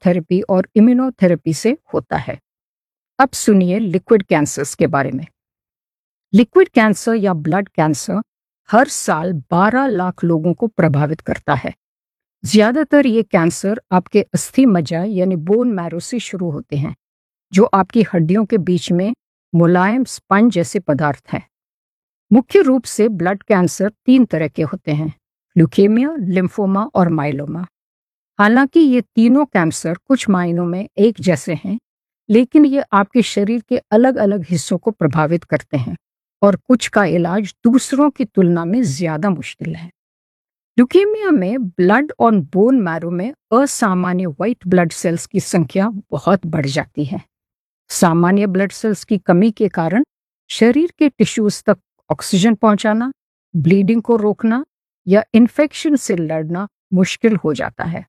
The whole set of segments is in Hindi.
कीमोथेरेपी और इम्यूनोथेरेपी से होता है। अब सुनिए लिक्विड कैंसर्स के बारे में। लिक्विड कैंसर या ब्लड कैंसर हर साल 12 लाख लोगों को प्रभावित करता है। ज्यादातर ये कैंसर आपके अस्थि मज्जा यानी बोन मैरो से शुरू होते हैं, जो आपकी हड्डियों के बीच में मुलायम स्पंज जैसे पदार्थ हैं। मुख्य रूप से ब्लड कैंसर 3 तरह के होते हैं: ल्यूकेमिया, लिम्फोमा और माइलोमा। हालांकि ये तीनों कैंसर कुछ मायनों में एक जैसे हैं, लेकिन ये आपके शरीर के अलग अलग हिस्सों को प्रभावित करते हैं और कुछ का इलाज दूसरों की तुलना में ज्यादा मुश्किल है। ल्यूकेमिया में ब्लड और बोन मैरो में असामान्य व्हाइट ब्लड सेल्स की संख्या बहुत बढ़ जाती है। सामान्य ब्लड सेल्स की कमी के कारण शरीर के टिश्यूज तक ऑक्सीजन पहुंचाना, ब्लीडिंग को रोकना या इन्फेक्शन से लड़ना मुश्किल हो जाता है।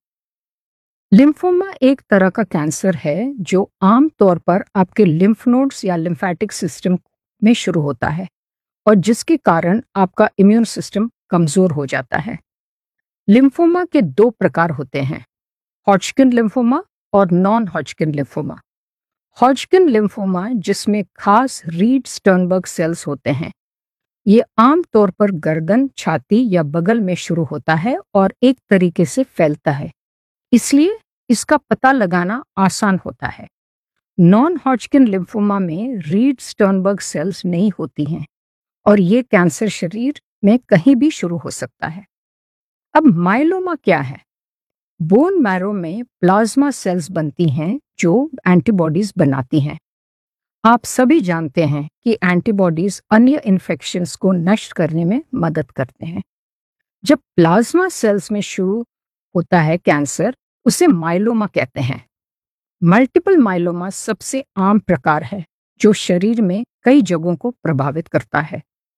लिम्फोमा एक तरह का कैंसर है जो आम तौर पर आपके लिम्फ नोड्स या लिम्फेटिक सिस्टम में शुरू होता है और जिसके कारण आपका इम्यून सिस्टम कमजोर हो जाता है। लिम्फोमा के 2 प्रकार होते हैं: हॉजकिन लिम्फोमा और non Hodgkin lymphoma. Hodgkin lymphoma, जिसमें खास रीड स्टर्नबर्ग सेल्स होते हैं, ये आम तौर पर गर्दन, छाती या बगल में शुरू होता है और एक तरीके से फैलता है, इसलिए इसका पता लगाना आसान होता है। नॉन हॉजकिन लिम्फोमा में रीड स्टर्नबर्ग सेल्स नहीं होती हैं और ये कैंसर शरीर में कहीं भी शुरू हो सकता है। अब माइलोमा क्या है? बोन मैरो में प्लाज्मा सेल्स बनती हैं जो एंटीबॉडीज बनाती हैं। आप सभी जानते हैं कि एंटीबॉडीज अन्य इन्फेक्शंस को नष्ट करने में मदद करते हैं। जब प्लाज्मा सेल्स में शुरू होता है कैंसर, उसे माइलोमा कहते हैं। मल्टीपल माइलोमा सबसे आम प्रकार है जो शरीर में कई जगहों को प्रभावित करता है।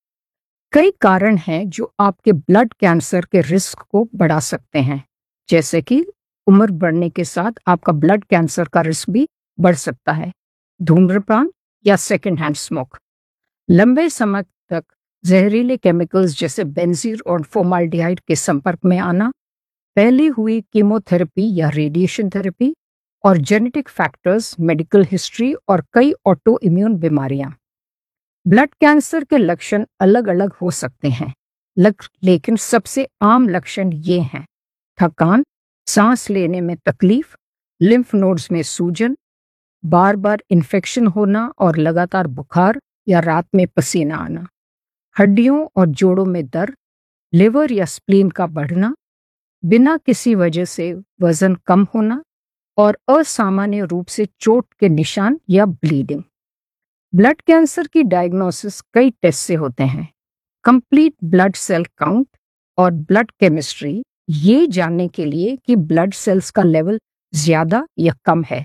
कई कारण हैं जो आपके ब्लड कैंसर के रिस्क को बढ़ा सकते हैं, जैसे कि उम्र बढ़ने के साथ आपका ब्लड कैंसर का रिस्क भी बढ़ सकता है। धूम्रपान या सेकेंड हैंड स्मोक, लंबे समय तक जहरीले केमिकल्स जैसे बेंजीन और फॉर्माल्डिहाइड के संपर्क में आना, पहले हुई कीमोथेरेपी या रेडिएशन थेरेपी और जेनेटिक फैक्टर्स, मेडिकल हिस्ट्री और कई ऑटो इम्यून बीमारियां। ब्लड कैंसर के लक्षण अलग अलग हो सकते हैं, लेकिन सबसे आम लक्षण ये हैं: थकान, सांस लेने में तकलीफ, लिम्फ नोड्स में सूजन, बार बार इन्फेक्शन होना और लगातार बुखार या रात में पसीना आना, हड्डियों और जोड़ों में दर्द, लिवर या स्प्लीन का बढ़ना, बिना किसी वजह से वजन कम होना और असामान्य रूप से चोट के निशान या ब्लीडिंग। ब्लड कैंसर की डायग्नोसिस कई टेस्ट से होते हैं: कंप्लीट ब्लड सेल काउंट और ब्लड केमिस्ट्री, ये जानने के लिए कि ब्लड सेल्स का लेवल ज्यादा या कम है।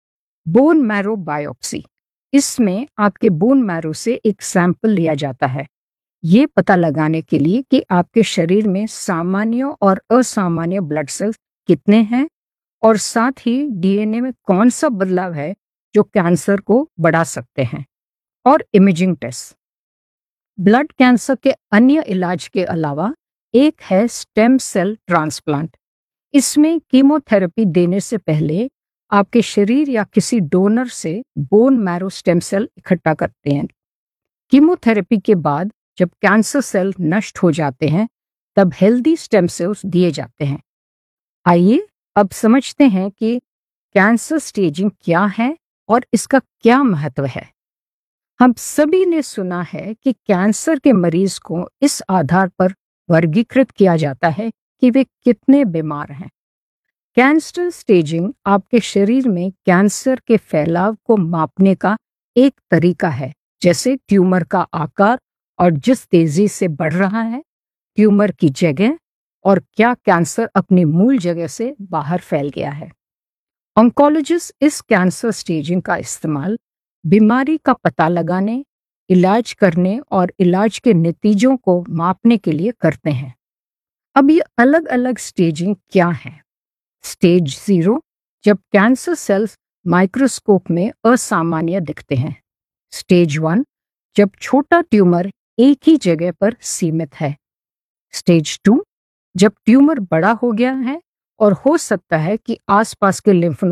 बोन मैरो बायोप्सी, इसमें आपके बोन मैरो से एक सैंपल लिया जाता है, ये पता लगाने के लिए कि आपके शरीर में सामान्य और असामान्य ब्लड सेल्स कितने हैं और साथ ही डीएनए में कौन सा बदलाव है जो कैंसर को बढ़ा सकते हैं। और इमेजिंग टेस्ट। ब्लड कैंसर के अन्य इलाज के अलावा एक है स्टेम सेल ट्रांसप्लांट। इसमें कीमोथेरेपी देने से पहले आपके शरीर या किसी डोनर से बोन मैरो स्टेम सेल इकट्ठा करते हैं। कीमोथेरेपी के बाद जब कैंसर सेल नष्ट हो जाते हैं, तब हेल्दी स्टेम सेल्स दिए जाते हैं। आइए अब समझते हैं कि कैंसर स्टेजिंग क्या है और इसका क्या महत्व है। हम सभी ने सुना है कि कैंसर के मरीज को इस आधार पर वर्गीकृत किया जाता है कि वे कितने बीमार हैं। कैंसर स्टेजिंग आपके शरीर में कैंसर के फैलाव को मापने का एक तरीका है, जैसे ट्यूमर का आकार और जिस तेजी से बढ़ रहा है, ट्यूमर की जगह और क्या कैंसर अपनी मूल जगह से बाहर फैल गया है। ऑन्कोलॉजिस्ट इस कैंसर स्टेजिंग का इस्तेमाल बीमारी का पता लगाने, इलाज करने और इलाज के नतीजों को मापने के लिए करते हैं। अब ये अलग अलग स्टेजिंग क्या है? स्टेज 0, जब कैंसर सेल्स माइक्रोस्कोप में असामान्य दिखते हैं। स्टेज 1, जब छोटा ट्यूमर एक ही जगह पर सीमित है। स्टेज 2, जब ट्यूमर बड़ा हो गया है और हो सकता है कि आसपास के लिम्फ